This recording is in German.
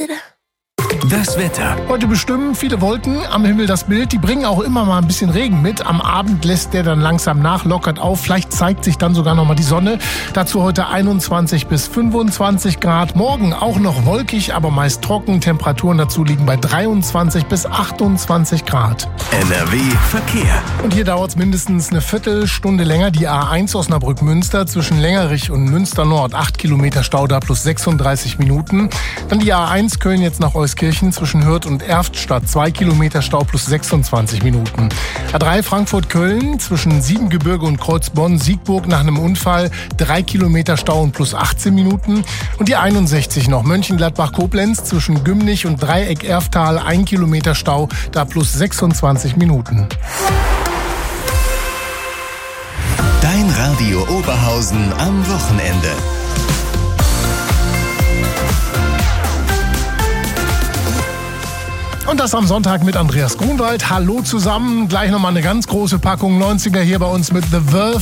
Das Wetter. Heute bestimmen viele Wolken, am Himmel das Bild. Die bringen auch immer mal ein bisschen Regen mit. Am Abend lässt der dann langsam nach, lockert auf. Vielleicht zeigt sich dann sogar noch mal die Sonne. Dazu heute 21 bis 25 Grad. Morgen auch noch wolkig, aber meist trocken. Temperaturen dazu liegen bei 23 bis 28 Grad. NRW Verkehr. Und hier dauert es mindestens eine Viertelstunde länger. Die A1 Osnabrück-Münster zwischen Längerich und Münster Nord. 8 Kilometer Stau da plus 36 Minuten. Dann die A1 Köln jetzt nach Euskirchen zwischen Hürth und Erftstadt. 2 Kilometer Stau plus 26 Minuten. A3 Frankfurt-Köln zwischen Siebengebirge und Kreuzbonn-Siegburg nach einem Unfall. 3 Kilometer Stau und plus 18 Minuten. Und die 61 noch Mönchengladbach-Koblenz zwischen Gümnich und Dreieck-Erftal. 1 Kilometer Stau, da plus 26 Minuten. Dein Radio Oberhausen am Wochenende. Und das am Sonntag mit Andreas Grunwald. Hallo zusammen. Gleich nochmal eine ganz große Packung 90er hier bei uns mit The Verve.